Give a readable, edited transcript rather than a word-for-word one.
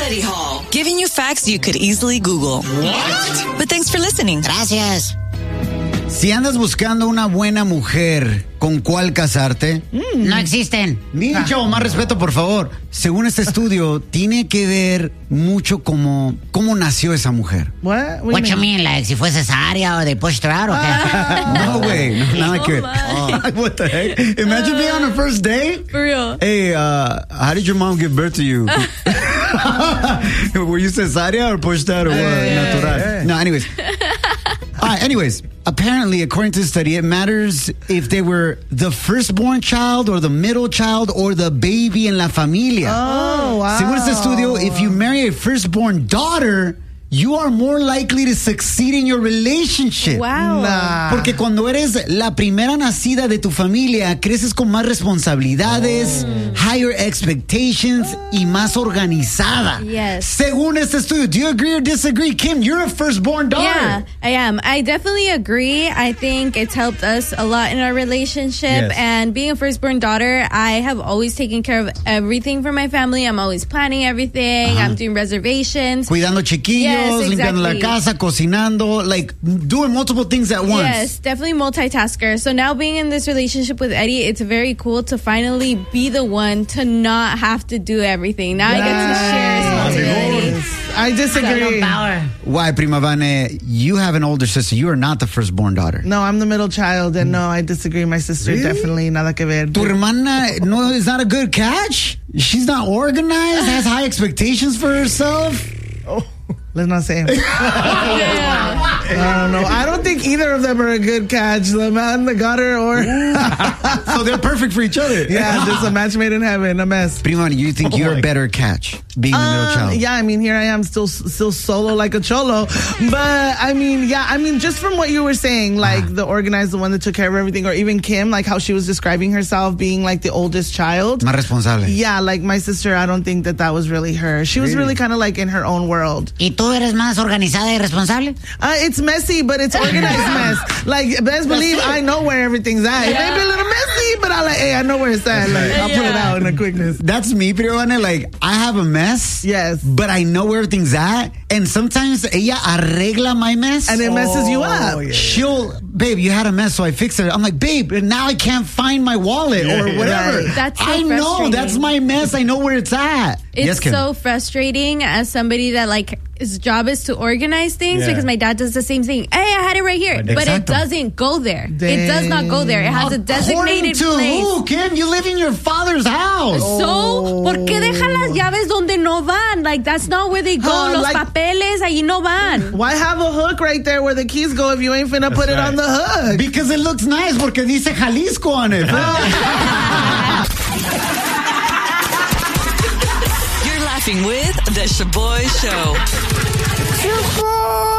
Eddie Hall, giving you facts you could easily Google. What? But thanks for listening. Gracias. Si andas buscando una buena mujer, ¿con cuál casarte? No existen. Nicho, más respeto, por favor. Según este estudio, tiene que ver mucho cómo nació esa mujer. What you mean? Like, si fue cesárea o de pushed her out, o qué? No, güey. Nada que ver. What the heck? Imagine being on a first date. For real. Hey, how did your mom give birth to you? Were you cesárea or pushed out or what? Natural. No, anyways. Anyways, apparently, according to the study, it matters if they were the firstborn child or the middle child or the baby en la familia. Oh, wow. Según este estudio, if you marry a firstborn daughter, you are more likely to succeed in your relationship. Wow. Porque cuando eres la primera nacida de tu familia, creces con más responsabilidades, higher expectations y más organizada. Yes. Según este estudio, do you agree or disagree? Kim, you're a firstborn daughter. Yeah, I am. I definitely agree. I think it's helped us a lot in our relationship. Yes. And being a firstborn daughter, I have always taken care of everything for my family. I'm always planning everything. I'm doing reservations. Cuidando chiquillos, Yes, limpiando la exactly. casa, cocinando, like doing multiple things at once. Yes, definitely multitasker. So now being in this relationship with Eddie, it's very cool to finally be the one to not have to do everything. Now I get to share responsibility. I disagree. Power. Why, Prima Vane? You have an older sister. You are not the firstborn daughter. No, I'm the middle child, and no, I disagree. My sister definitely nada que ver. Tu hermana no is not a good catch? She's not organized, has high expectations for herself. Oh, let's not say it. I don't know. I don't think either of them are a good catch. The man that got her, or So they're perfect for each other. yeah, just a match made in heaven, a mess. Prima, you think you're a better catch being the middle child? Yeah, I mean, here I am still solo like a cholo. But I mean, just from what you were saying, like the organized, the one that took care of everything, or even Kim, like how she was describing herself being like the oldest child. Más responsable. Yeah, like my sister, I don't think that was really her. She was really kind of like in her own world. ¿Y tú eres más organizada y responsable? It's messy, but it's organized mess. Like, best believe I know where everything's at. It may be a little messy, but I know where it's at. Like, I'll pull it out in a quickness. That's me, Prima. Like, I have a mess. Yes. But I know where everything's at. And sometimes ella arregla my mess. And it messes you up. Babe, you had a mess, so I fixed it. I'm like, babe, now I can't find my wallet or whatever. Right. That's so I know, frustrating. that's my mess. I know where it's at. It's Yes, Kim. so frustrating as somebody that like his job is to organize things because my dad does the same thing. Hey, I had it right here. But it Exacto. doesn't go there. It does not go there. It has a designated According to place. who, Kim? You live in your father's house. So, ¿por qué dejan las llaves donde no van? Like, that's not where they go. Los like- papeles, allí no van. Why have a hook right there where the keys go if you ain't finna put it on the hook? Because it looks nice, porque dice Jalisco on it. You're laughing with The Shaboy Show.